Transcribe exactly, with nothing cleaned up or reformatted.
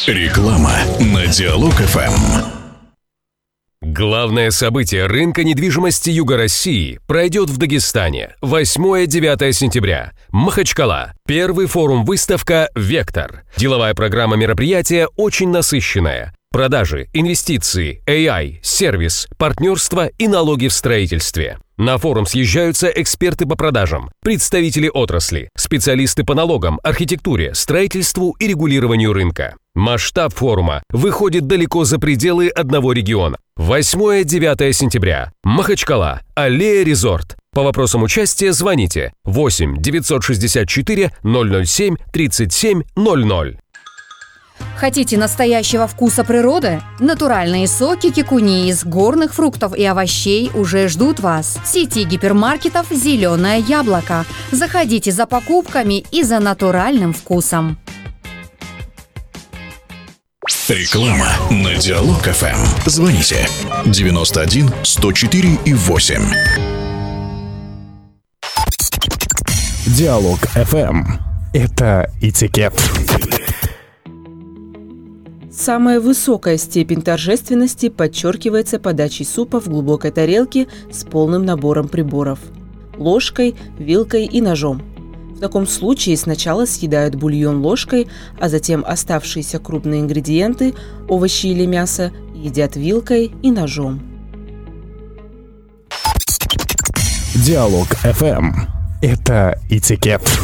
Реклама на Диалог эф эм. Главное событие рынка недвижимости Юга России пройдет в Дагестане восьмое-девятое сентября. Махачкала. Первый форум-выставка «Вектор». Деловая программа мероприятия очень насыщенная. Продажи, инвестиции, эй ай, сервис, партнерство и налоги в строительстве. На форум съезжаются эксперты по продажам, представители отрасли, специалисты по налогам, архитектуре, строительству и регулированию рынка. Масштаб форума выходит далеко за пределы одного региона. восьмое-девятое сентября. Махачкала. Аллея Резорт. По вопросам участия звоните восемь девятьсот шестьдесят четыре ноль ноль семь тридцать семь ноль ноль. Хотите настоящего вкуса природы? Натуральные соки кикуни из горных фруктов и овощей уже ждут вас. В сети гипермаркетов «Зеленое яблоко». Заходите за покупками и за натуральным вкусом. Реклама на Диалог эф эм. Звоните девяносто один сто четыре и восемь. Диалог эф эм. Это этикет. Самая высокая степень торжественности подчеркивается подачей супа в глубокой тарелке с полным набором приборов – ложкой, вилкой и ножом. В таком случае сначала съедают бульон ложкой, а затем оставшиеся крупные ингредиенты – овощи или мясо – едят вилкой и ножом. Диалог эф эм. Это этикет.